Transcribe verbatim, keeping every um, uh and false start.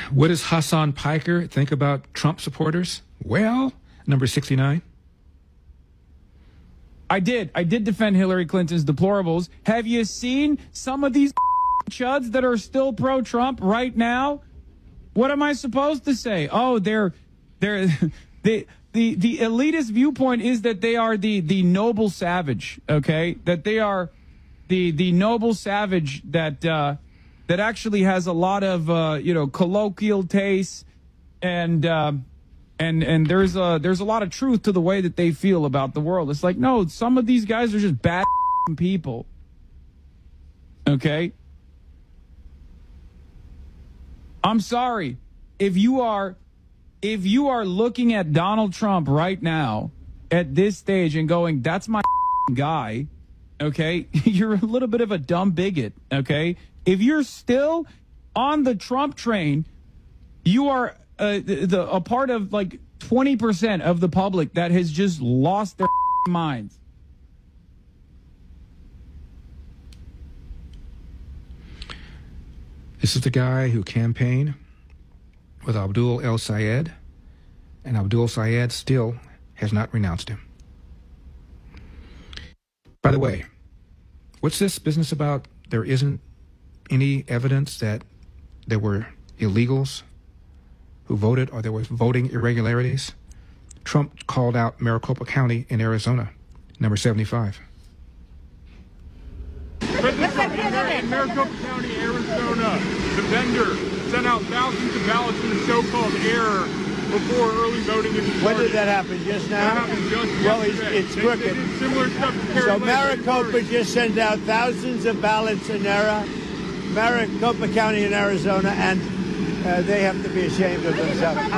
What does Hassan Piker think about Trump supporters? Well, number sixty-nine. I did. I did defend Hillary Clinton's deplorables. Have you seen some of these chuds that are still pro-Trump right now? What am I supposed to say? Oh, they're they're the the the elitist viewpoint is that they are the the noble savage. Okay, that they are the the noble savage that uh, that actually has a lot of uh, you know colloquial tastes and. Uh, And and there's a there's a lot of truth to the way that they feel about the world. It's like, no, some of these guys are just bad people. Okay? I'm sorry. If you are if you are looking at Donald Trump right now at this stage and going, that's my guy, okay? You're a little bit of a dumb bigot, okay? If you're still on the Trump train, you are Uh, the, the a part of like twenty percent of the public that has just lost their minds. This is the guy who campaigned with Abdul El Sayed, and Abdul Sayed still has not renounced him. By the way, what's this business about? There isn't any evidence that there were illegals who voted or there was voting irregularities. Trump called out Maricopa County in Arizona, number seventy-five. President Trump in Maricopa County, Arizona, the vendor sent out thousands of ballots in a so-called error before early voting in the When did that happen? Just now? That happened just well, it's, yesterday. it's They- crooked. they did similar stuff to Karen So Lake. Maricopa just sent out thousands of ballots in error. Maricopa County in Arizona, and uh, they have to be ashamed of themselves.